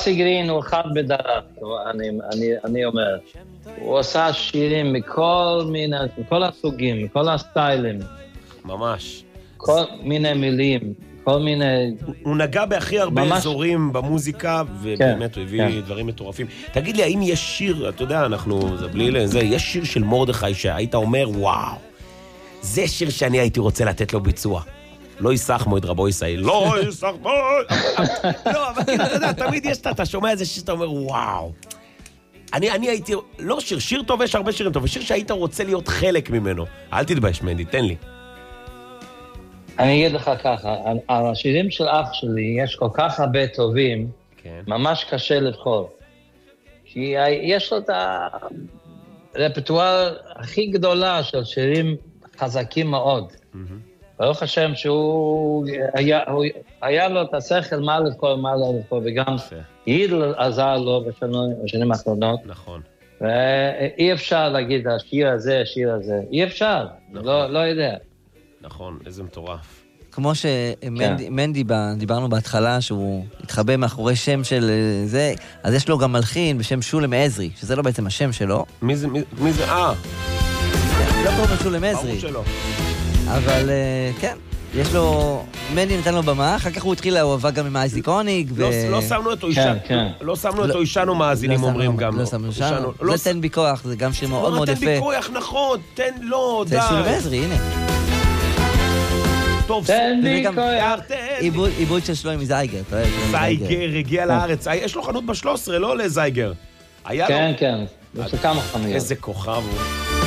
אסי גרין הוא אחד בדעת, אני אומר. הוא עושה שירים מכל הסוגים, מכל הסטיילים. ממש. כל מיני מילים, כל מיני... הוא נגע בהכי הרבה אזורים במוזיקה, ובאמת הוא הביא דברים מטורפים. תגיד לי, האם יש שיר, אתה יודע, זה בלי לזה, יש שיר של מרדכי שהיית אומר, וואו, זה שיר שאני הייתי רוצה לתת לו ביצוע. לא יסחמו את רבו ישראל, לא יסחמו... לא, אבל כאילו, אתה יודע, תמיד יש, אתה שומע איזה שיר שאתה אומר, וואו. אני הייתי, לא שיר טוב, יש הרבה שירים טוב, שיר שהיית רוצה להיות חלק ממנו. אל תתבייש, מנדי, תן לי. אני אגיד לך ככה, על השירים של אח שלי יש כל כך הרבה טובים, ממש קשה לבחור. כי יש לו את הרפטואר הכי גדולה של שירים חזקים מאוד. ברוך השם שהוא היה לו את השכל מה לבחור, וגם יעיל עזר לו בשנים האחרונות. נכון. ואי אפשר להגיד השיר הזה, אי אפשר, לא יודע. נכון, איזה מטורף. כמו שמנדי דיברנו בהתחלה, שהוא התחבא מאחורי שם של זה, אז יש לו גם מלחין בשם שולם עזרי, שזה לא בעצם השם שלו. מי זה? לא קוראים שולם עזרי. אבל כן, יש לו, מנדי נתן לו במה, אחר כך הוא התחיל לאהובה גם עם אייזי קוניג. לא שמנו אותו אישה, לא שמנו אותו אישנו מאזינים אומרים גם. לא שמנו אישנו, זה תן בי כוח, זה גם שיר מאוד מאוד יפה. תן בי כוח, נכון, תן לו, די. זה שולם עזרי, הנה. טוב, תן בי כוח. עיבוד של שלוי מזייגר. זייגר הגיע לארץ, יש לו חנות ב-13, לא לזייגר. כן, יש לו כמה חנויות. איזה כוכב הוא.